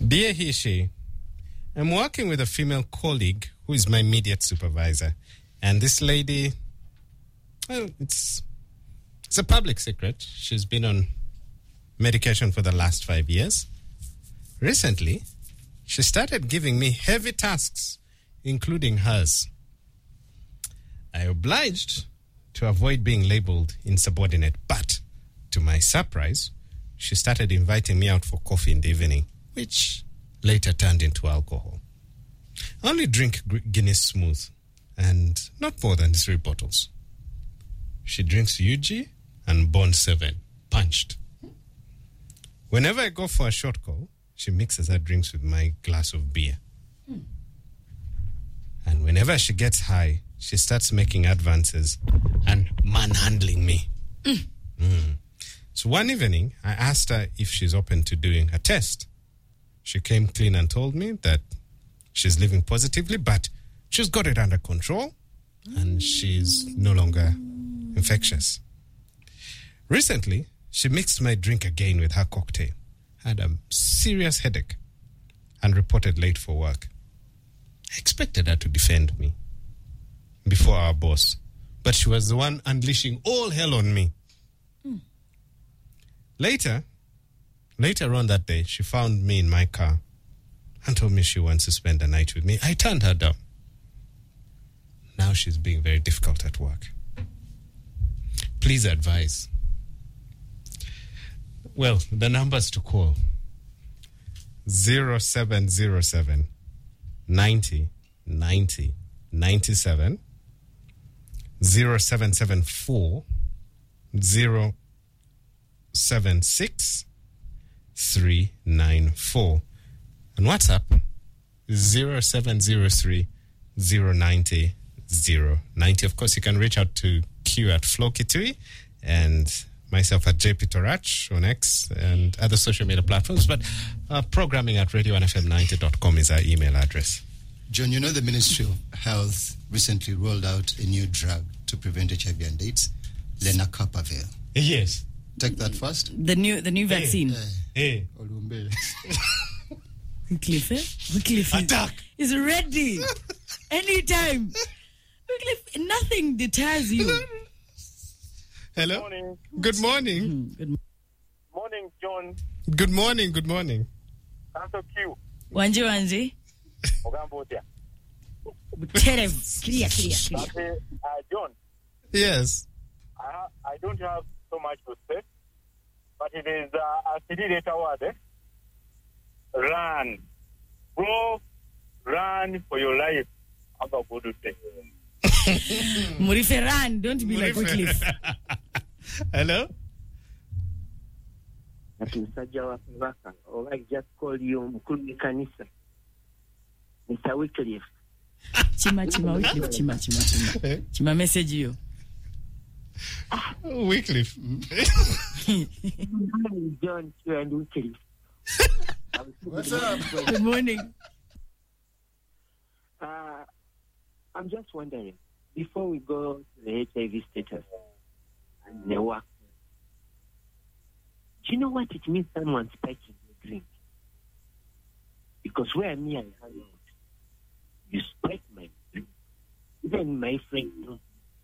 Dear he, she, I'm working with a female colleague who is my immediate supervisor. And this lady, well, it's a public secret. She's been on medication for the last 5 years. Recently, she started giving me heavy tasks, including hers. I obliged to avoid being labeled insubordinate, but to my surprise, she started inviting me out for coffee in the evening, which later turned into alcohol. I only drink Guinness Smooth, and not more than 3 bottles. She drinks UG and Bond 7, punched. Whenever I go for a short call, she mixes her drinks with my glass of beer. And whenever she gets high, she starts making advances and manhandling me. So one evening, I asked her if she's open to doing a test. She came clean and told me that she's living positively, but she's got it under control and she's no longer infectious. Recently, she mixed my drink again with her cocktail, had a serious headache, and reported late for work. I expected her to defend me before our boss, but she was the one unleashing all hell on me. Later on that day, she found me in my car and told me she wants to spend the night with me. I turned her down. Now she's being very difficult at work. Please advise. Well, the numbers to call: 0707 90 90 97, 0774 076 394, and WhatsApp 0703 090 090. Of course, you can reach out to Q at Flo Kitui and myself at JP Torach on X and other social media platforms, but programming at radio1fm90.com is our email address. John, you know the Ministry of Health recently rolled out a new drug to prevent HIV and AIDS, Lenacapavir. Yes. Take that first. The new vaccine. Hey. Wycliffe Attack. is ready. Anytime. Wycliffe, nothing deters you. Hello. Morning. Good morning. Good Morning, John. Good morning. Good morning. Santo Q. Wanji. Ogambotia. Clear. John, Yes. I don't have so much to say, but it is a city data word. Run. Go, run for your life. How about go to say? Murife, run. Don't be like Wycliffe. Hello? Musajja wa Kabaka, or I just call you Mukulu Kanisa. Mr. Wycliffe. Chima Wycliffe, chima. Chima message you. Wycliffe. John, Q and Wycliffe. What's up? Good morning. I'm just wondering, before we go to the HIV status and the work, do you know what it means someone spiking your drink? Because where me I hang out, you spike my drink. Even my friend knows.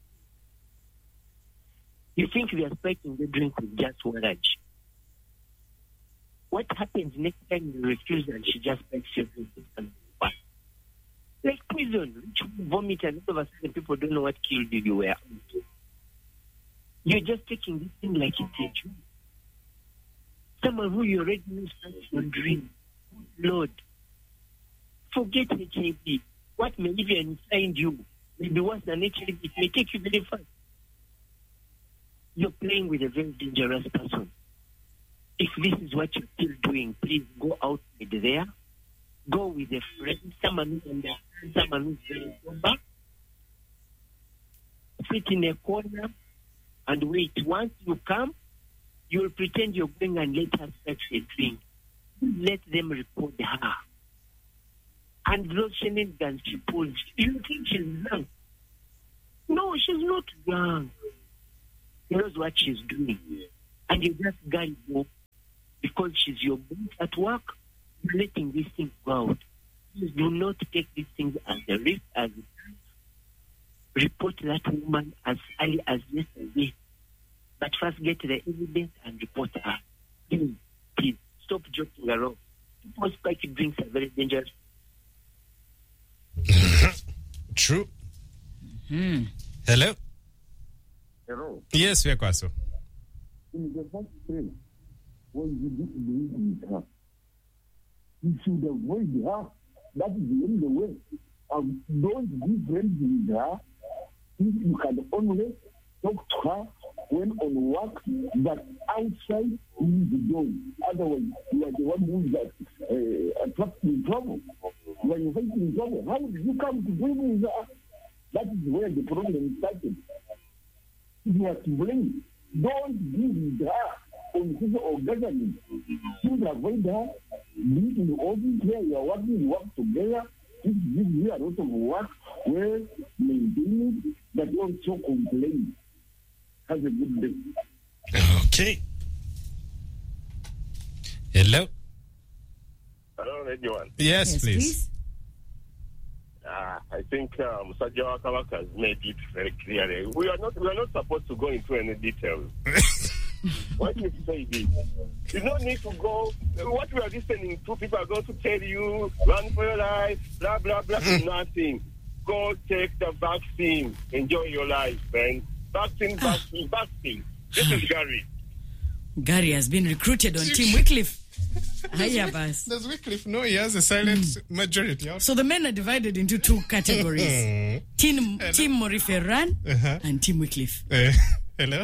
You think they are spiking the drink with just warrage. What happens next time you refuse and she just spikes your drink with something bad? Like prison, which vomit and all of a sudden people don't know what killed you were on. You're just taking this thing like it's a joke. Someone who you already know starts your dream. Lord, forget HIV. What may even find you may be worse than HIV. It may take you very fast. You're playing with a very dangerous person. If this is what you're still doing, please go out with there. Go with a friend, someone who understands, someone who's very sober. Sit in a corner and wait. Once you come, you'll pretend you're going and let her fetch a drink. Let them report her. And those shenanigans she pulls, you think she's drunk? No, she's not drunk. She knows what she's doing. And you just gullible because she's your boss at work letting these things go out. Please do not take these things as a risk, as report that woman as early as yesterday. But first get the evidence and report her. Please stop joking around. People spicy drinks are very dangerous. True. Hmm. Hello? Hello. Yes, we are Kwaso. In the first place, when you didn't with her, you should avoid her. That is the only way. Don't be friends with her. If you can only talk to her when on work, but outside you need to go. Otherwise, you are the one who is attracting trouble. When you're facing trouble, how did you come to bring with her? That is where the problem started. You are to blame. Don't be with her on social orgasm. Please avoid her. Be in the office where you are working, you work together. It gives you a lot of work where maintaining, but also complain. Have a good day. Okay. Hello? Hello, Radio One. Yes, please. I think Sajawa Kawaka has made it very clearly. We are not supposed to go into any details. What you say this? You don't need to go. What we are listening to, people are going to tell you, run for your life, blah, blah, blah, nothing. Go take the vaccine. Enjoy your life, man. Vaccine. This is Gary. Gary has been recruited on Team Wycliffe. Hiya, Bas. Does Wycliffe know he has a silent majority? So the men are divided into two categories. Team Moriferan and Team Wycliffe. Hello?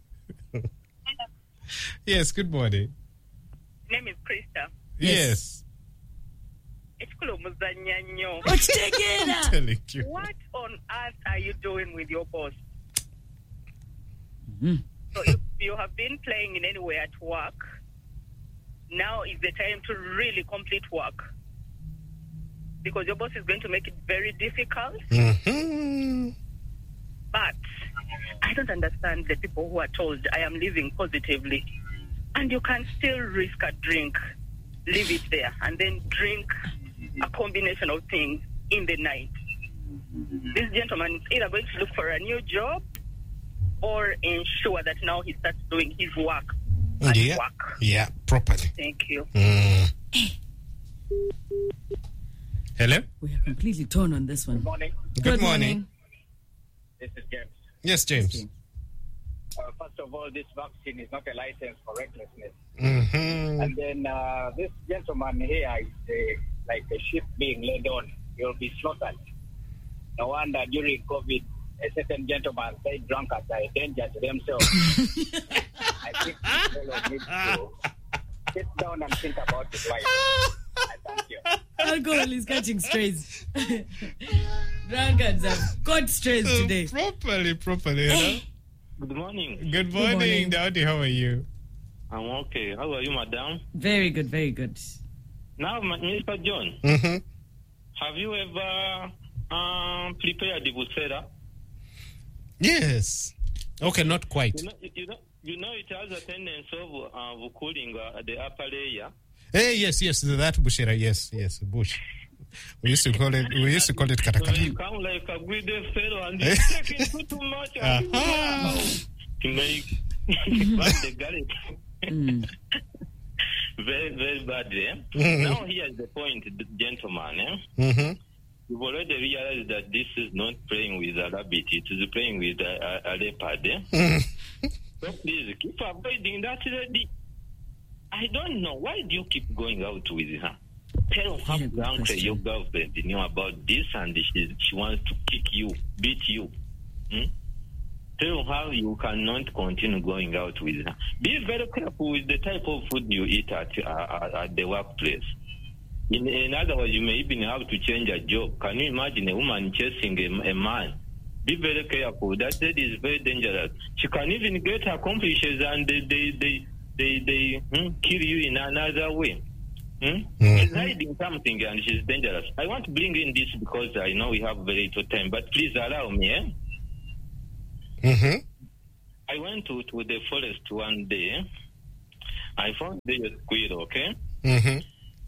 Yes, good morning. Name is Krista. Yes. I'm Telling you. What on earth are you doing with your boss? Mm. So if you have been playing in any way at work, now is the time to really complete work. Because your boss is going to make it very difficult. Mm-hmm. But I don't understand the people who are told I am living positively. And you can still risk a drink, leave it there, and then drink a combination of things in the night. This gentleman is either going to look for a new job or ensure that now he starts doing his work at work. Yeah, properly. Thank you. Hello? We are completely torn on this one. Good morning. Good morning. This is James. Yes, James. First of all, this vaccine is not a license for recklessness. Mm-hmm. And then this gentleman here is like a ship being laid on. He'll be slaughtered. No wonder during COVID, a certain gentleman said drunkards are a danger to themselves. I think this fellow needs to sit down and think about his life. I thank you. Alcohol is catching strays. Drunkards have caught strays today. Properly. Hello? Good morning. Good morning, Dowdy. How are you? I'm okay. How are you, madam? Very good, very good. Now, Mr. John, Mm-hmm. have you ever prepared the busera? Yes. Okay, not quite. You know it has a tendency of cooling the upper layer. Hey, yes, that bushera, yes, bush. We used to call it katakata. So you come like a greedy fellow and you take it too much. To make bad the garlic. Very, very bad. Mm-hmm. Now here's the point, gentlemen. Mm-hmm. You've already realized that this is not playing with a rabbit, it is playing with a leopard. Mm-hmm. So please keep avoiding that lady. I don't know. Why do you keep going out with her? Tell her your girlfriend knew about this and she wants to kick you, beat you. Tell her you cannot continue going out with her. Be very careful with the type of food you eat at the workplace. In other words, you may even have to change a job. Can you imagine a woman chasing a man? Be very careful. That lady is very dangerous. She can even get accomplices and they kill you in another way. She's hiding something and she's dangerous. I want to bring in this because I know we have very little time, but please allow me. Mm-hmm. I went to the forest one day. I found there a squirrel, okay? Mm-hmm.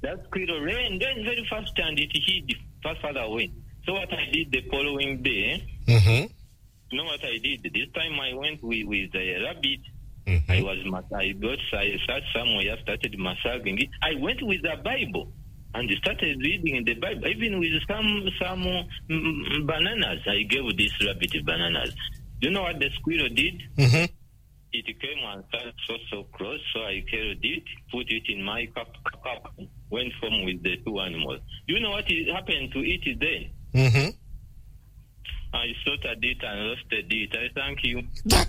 That squirrel ran then very fast and it hid further away. So what I did the following day, Mm-hmm. you know what I did? This time I went with a rabbit. Mm-hmm. I sat somewhere, started massaging it. I went with the Bible and started reading the Bible, even with some bananas. I gave this rabbit bananas. You know what the squirrel did? Mm-hmm. It came and sat so close, so I carried it, put it in my cup, went home with the two animals. You know what happened to it then? Mm-hmm. I slaughtered it and roasted it. I thank you.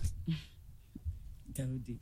Daudi.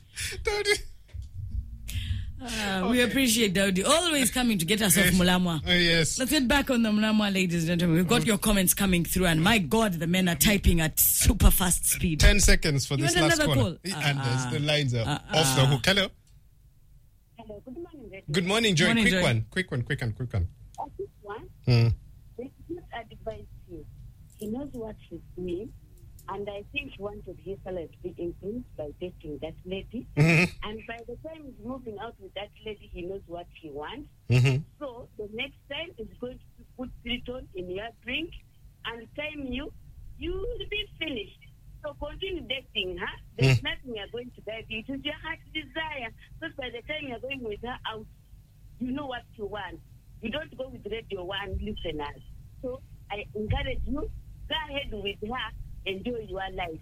Daudi. We appreciate Daudi always coming to get us off Mulamwa. Oh, yes. Let's get back on the Mulamwa, ladies and gentlemen. We've got your comments coming through, and my God, the men are typing at super fast speed. 10 seconds for You this want last another caller. call? And the lines are off the hook. Hello. Hello, good morning. Red. Good morning, Joy. Morning, quick Joy. one. Quick one. This one, Mm. they did advise him. He knows what he's doing, and I think he wanted his salary to be increased by dating that lady. Mm-hmm. And by the time he's moving out with that lady, he knows what he wants. Mm-hmm. So the next time is going to put Triton in your drink, and time you will be finished. So continue dating her. There's nothing you're going to guide you. It is your heart's desire. Because by the time you're going with her out, you know what you want. You don't go with Radio 1 listeners. So I encourage you, go ahead with her, enjoy your life.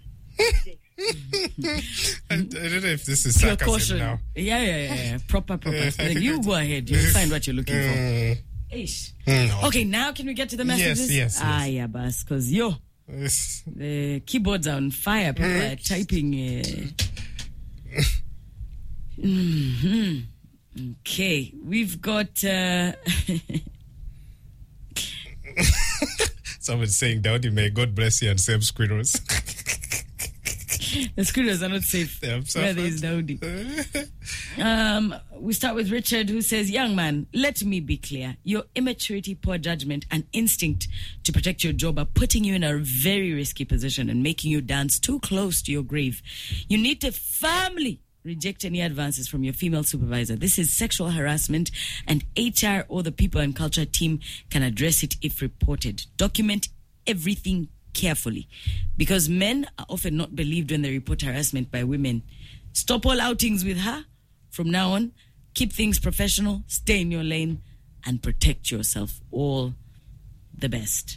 I don't know if this is Pure sarcasm caution. now. Yeah. Proper. You go ahead. You'll find what you're looking for. Ish. Okay, now can we get to the messages? Yes. Yeah, bas, because Yes. the keyboards are on fire. People are typing. Okay, we've got. Someone's saying, Daudi, may God bless you and save squirrels. The squirrels are not safe. They have Where there is Daudi. We start with Richard, who says, young man, let me be clear. Your immaturity, poor judgment, and instinct to protect your job are putting you in a very risky position and making you dance too close to your grave. You need to firmly reject any advances from your female supervisor. This is sexual harassment, and HR or the people and culture team can address it if reported. Document everything carefully, because men are often not believed when they report harassment by women. Stop all outings with her from now on. Keep things professional, stay in your lane, and protect yourself. All the best.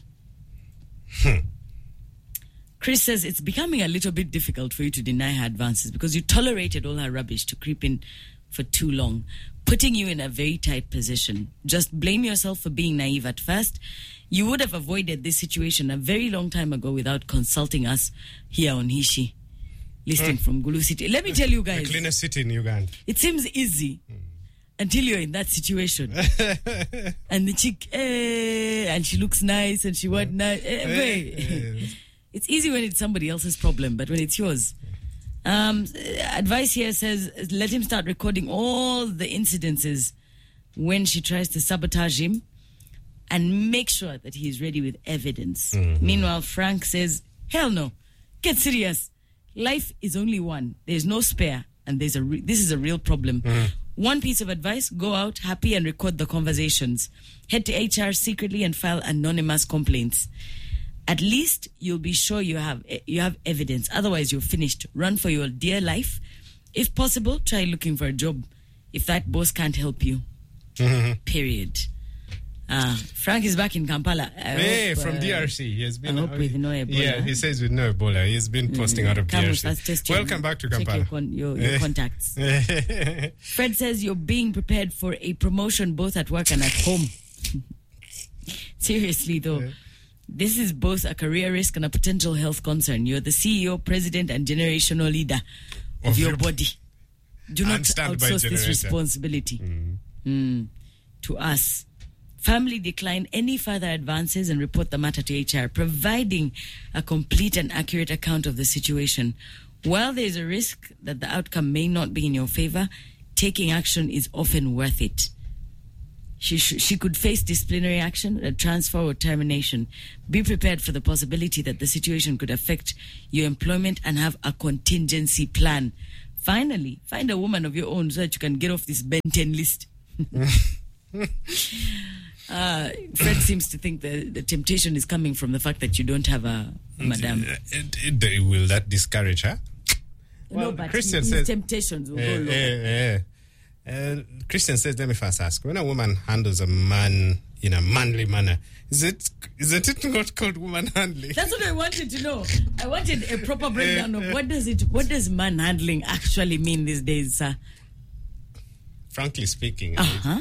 Chris says it's becoming a little bit difficult for you to deny her advances because you tolerated all her rubbish to creep in for too long, putting you in a very tight position. Just blame yourself for being naive at first. You would have avoided this situation a very long time ago without consulting us here on Hishi. Listening from Gulu City. Let me tell you guys. The cleanest city in Uganda. It seems easy until you're in that situation. And the chick, and she looks nice and she what nice. It's easy when it's somebody else's problem, but when it's yours. Advice here says, let him start recording all the incidences when she tries to sabotage him and make sure that he is ready with evidence. Meanwhile, Frank says, hell no, get serious. Life is only one. There's no spare, and this is a real problem. One piece of advice, go out happy and record the conversations. Head to HR secretly and file anonymous complaints. At least you'll be sure you have evidence. Otherwise, you're finished. Run for your dear life. If possible, try looking for a job if that boss can't help you. Period. Frank is back in Kampala. From DRC. He has been. I hope with no Ebola. Yeah, he says with no Ebola. He's been posting out of DRC. Welcome back to Kampala. Check your contacts. Fred says you're being prepared for a promotion both at work and at home. Seriously, though. This is both a career risk and a potential health concern. You're the CEO, president, and generational leader of your body. Do not outsource this responsibility to us. Family decline any further advances and report the matter to HR, providing a complete and accurate account of the situation. While there is a risk that the outcome may not be in your favor, taking action is often worth it. She could face disciplinary action, a transfer, or termination. Be prepared for the possibility that the situation could affect your employment and have a contingency plan. Finally, find a woman of your own so that you can get off this Ben 10 list. Fred seems to think the temptation is coming from the fact that you don't have a madam. Will that discourage her? No, but Christian his says temptations will go low. Christian says, let me first ask, when a woman handles a man in a manly manner, isn't it not called woman handling? That's what I wanted to know. I wanted a proper breakdown of what does man handling actually mean these days, sir? Frankly speaking, Uh-huh.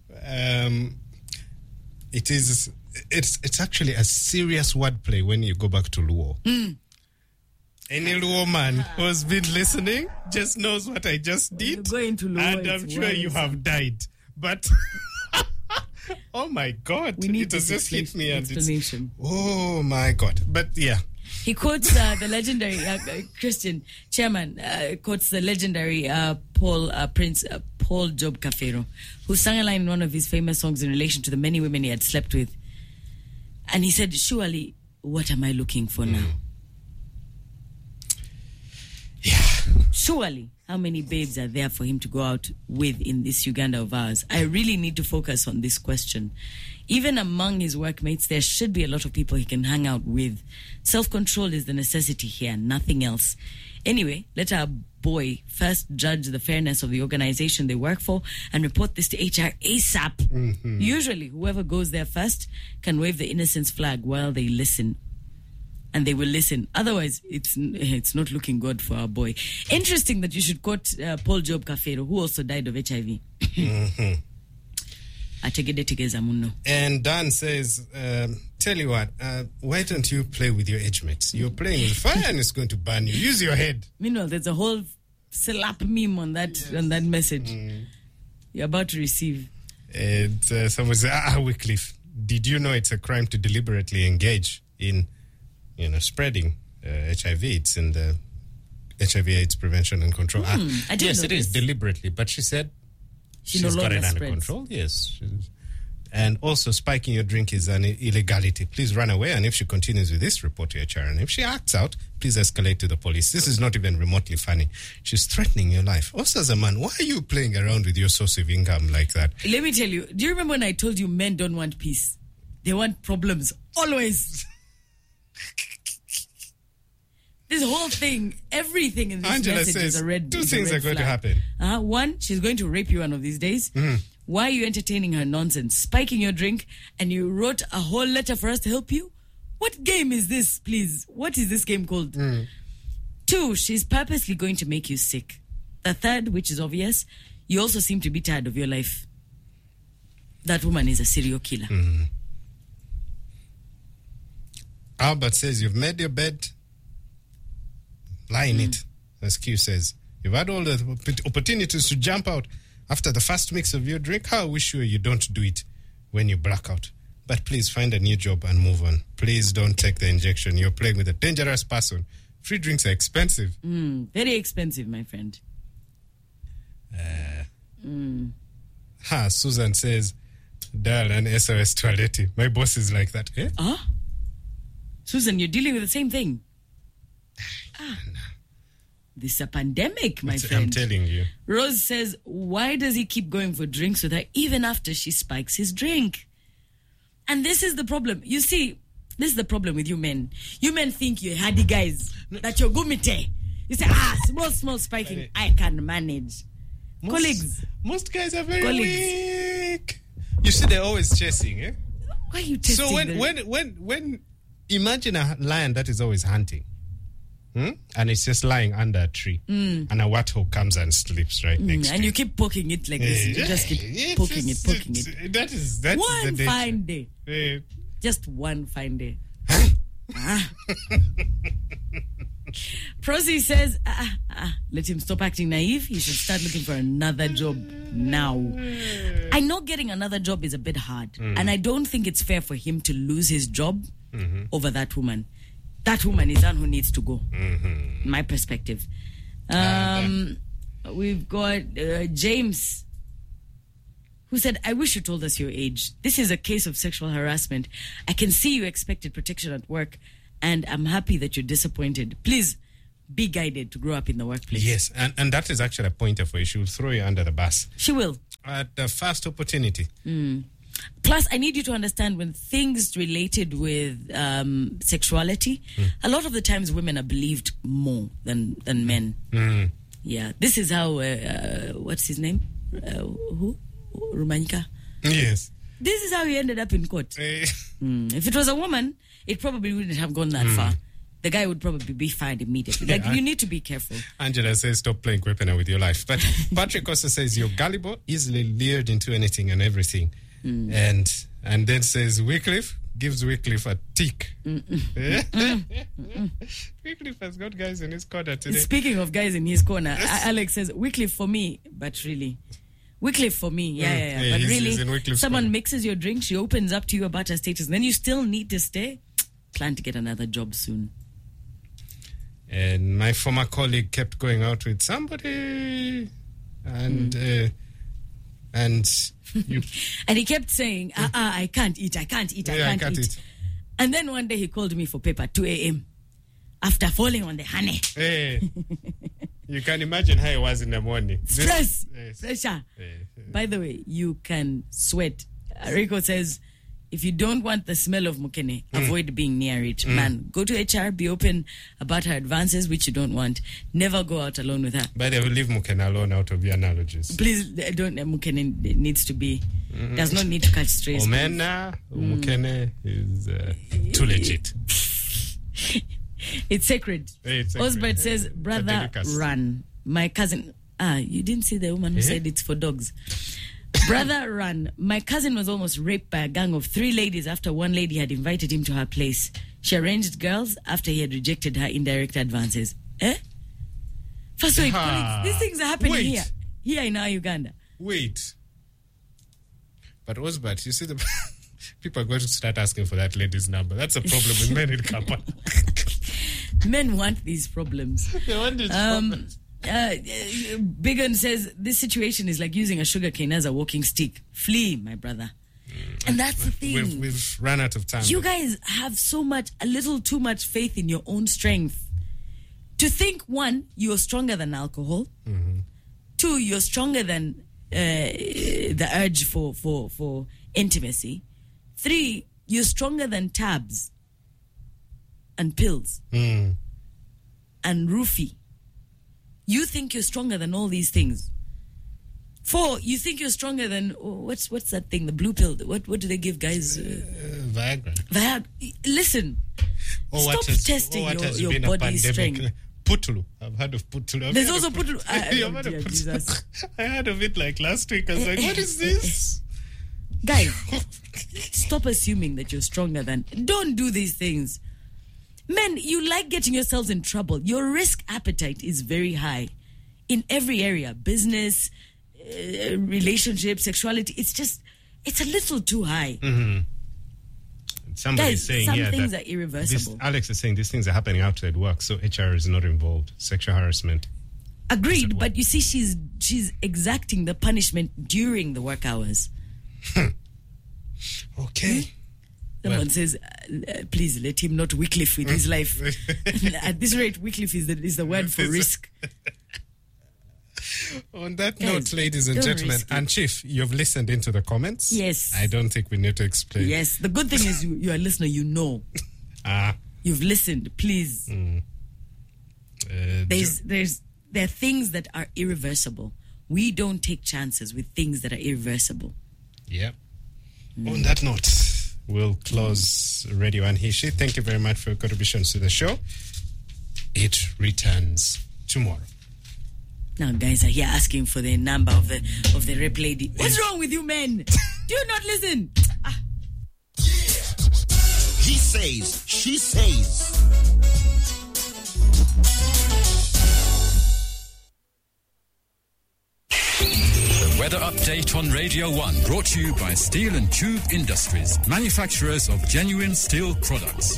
it's actually a serious wordplay when you go back to Luo. Any Luo man who's been listening just knows what I just did. You go into Luo, and it's I'm sure you have died. But oh my God, we need it has just hit me. And explanation. Oh my God. But yeah. He quotes the legendary Christian chairman, quotes the legendary Prince Paul Job Kafero, who sang a line in one of his famous songs in relation to the many women he had slept with. And he said, surely, what am I looking for now? Yeah. Surely, how many babes are there for him to go out with in this Uganda of ours? I really need to focus on this question. Even among his workmates, there should be a lot of people he can hang out with. Self-control is the necessity here, nothing else. Anyway, let our boy first judge the fairness of the organization they work for and report this to HR ASAP. Mm-hmm. Usually, whoever goes there first can wave the innocence flag while they listen. And they will listen. Otherwise, it's not looking good for our boy. Interesting that you should quote Paul Job Kafero, who also died of HIV. Mm-hmm. And Dan says, tell you what, why don't you play with your age mates? You're playing with fire and it's going to burn you. Use your head. Meanwhile, there's a whole slap meme on that message you're about to receive. And someone says, Wycliffe, did you know it's a crime to deliberately engage in spreading HIV? It's in the HIV/AIDS Prevention and Control Act. Yes, it is deliberately, but she said she's got it under control. Yes. And also, spiking your drink is an illegality. Please run away, and if she continues with this, report to HR. And if she acts out, please escalate to the police. This is not even remotely funny. She's threatening your life. Also, as a man, why are you playing around with your source of income like that? Let me tell you, do you remember when I told you men don't want peace? They want problems, always. This whole thing, everything in this Angela message says, is a red two is a things red are going to flag. happen. One, she's going to rape you one of these days. Why are you entertaining her nonsense? Spiking your drink, and you wrote a whole letter for us to help you? What game is this, please? What is this game called? 2, she's purposely going to make you sick. The third, which is obvious, you also seem to be tired of your life. That woman is a serial killer. Albert says, you've made your bed, lie in it. As Q says, you've had all the opportunities to jump out after the first mix of your drink. How are we sure you don't do it when you black out? But please find a new job and move on. Please don't take the injection. You're playing with a dangerous person. Free drinks are expensive. Very expensive, my friend. Susan says, dial an SOS toilet. My boss is like that. Eh? Susan, you're dealing with the same thing. This is a pandemic, my friend. I'm telling you. Rose says, why does he keep going for drinks with her even after she spikes his drink? And this is the problem. You see, this is the problem with you men. You men think you're hardy guys, that you're gumite. You say, small spiking, I can manage. Colleagues. Most guys are very weak. You see, they're always chasing, eh? Why are you testing? So when imagine a lion that is always hunting, and it's just lying under a tree, and a warthog comes and sleeps right next to it. And you keep poking it like this. You just keep poking it. That is one the fine day. Just one fine day. Prosy says, let him stop acting naive. He should start looking for another job now. I know getting another job is a bit hard, and I don't think it's fair for him to lose his job over that woman. That woman is the one who needs to go. My perspective. We've got James, who said, I wish you told us your age. This is a case of sexual harassment. I can see you expected protection at work, and I'm happy that you're disappointed. Please be guided to grow up in the workplace. Yes, and that is actually a pointer for you. She will throw you under the bus. She will. At the first opportunity. Plus, I need you to understand when things related with sexuality, a lot of the times women are believed more than men. Yeah, this is how, what's his name? Who? Rumanyika? Yes. This is how he ended up in court. If it was a woman, it probably wouldn't have gone that far. The guy would probably be fired immediately. Like, you need to be careful. Angela says, stop playing Kwepena with your life. But Patrick also says, you're gullible, easily lured into anything and everything. And then says, Wycliffe gives Wycliffe a tick. Wycliffe has got guys in his corner today. Speaking of guys in his corner, Alex says, Wycliffe for me, but really... Wycliffe for me, yeah. But really, someone mixes your drink, she opens up to you about her status, and then you still need to stay. Plan to get another job soon. And my former colleague kept going out with somebody, and you... and he kept saying, I can't eat. And then one day he called me for paper, 2 a.m. after falling on the honey. Hey. You can imagine how it was in the morning. Stress, pressure. By the way, you can sweat. Rico says, if you don't want the smell of mukene, avoid being near it. Man, go to HR, be open about her advances, which you don't want. Never go out alone with her. But I will leave mukene alone out of your analogies. Please don't. Mukene needs to be, does not need to catch strays. Omena, mukene is too legit. It's sacred. Osbert says, brother, run. My cousin, you didn't see the woman who said it's for dogs. Brother, run. My cousin was almost raped by a gang of 3 ladies after one lady had invited him to her place. She arranged girls after he had rejected her indirect advances. First, wait, colleagues, these things are happening here in our Uganda. Wait. But Osbert, you see the... People are going to start asking for that lady's number. That's a problem with men in Kampala. Men want these problems. They want these problems. Bigon says, this situation is like using a sugarcane as a walking stick. Flee, my brother. And that's the thing. We've run out of time. You guys have a little too much faith in your own strength. To think, 1, you're stronger than alcohol. 2, you're stronger than the urge for intimacy. 3, you're stronger than tabs and pills and roofie. You think you're stronger than all these things. 4, you think you're stronger than what's that thing? The blue pill. What do they give guys? Viagra. Listen. Stop testing your body strength. Putulu. I've heard of Putulu. There's also Putulu. Jesus. I heard of it like last week. I was like, what is this? Guys, stop assuming that you're stronger than. Don't do these things. Men, you like getting yourselves in trouble. Your risk appetite is very high in every area. Business, relationships, sexuality. It's a little too high. Somebody's saying some things are irreversible. Alex is saying these things are happening outside work, so HR is not involved. Sexual harassment. Agreed, but you see, she's exacting the punishment during the work hours. Okay. Someone says, please let him not Wycliffe with his life. At this rate, Wycliffe is the word for risk. On that note, ladies and gentlemen, and Chief, you've listened into the comments. Yes. I don't think we need to explain. Yes. The good thing is you're a listener, you know. You've listened, please. There are things that are irreversible. We don't take chances with things that are irreversible. Yeah. On that note, we'll close Radio Anhishi. Thank you very much for your contributions to the show. It returns tomorrow. Now, guys are here asking for the number of the rep lady. What's wrong with you men? Do you not listen? He says, she says. Weather update on Radio 1, brought to you by Steel and Tube Industries, manufacturers of genuine steel products.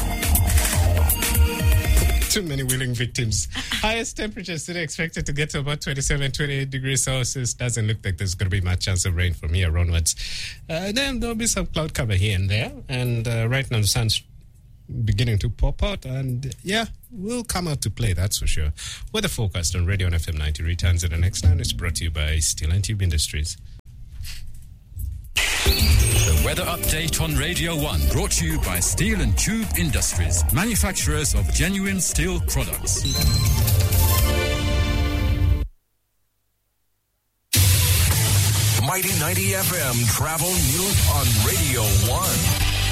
Too many willing victims. Highest temperatures today expected to get to about 27, 28 degrees Celsius. Doesn't look like there's going to be much chance of rain from here onwards. Then there'll be some cloud cover here and there. And right now the sun's beginning to pop out. And yeah, we'll come out to play, that's for sure. Weather forecast on Radio 1 FM 90 returns at the next time. It's brought to you by Steel and Tube Industries. weather update on Radio 1, brought to you by Steel and Tube Industries, manufacturers of genuine steel products. Mighty 90 FM travel news on Radio 1.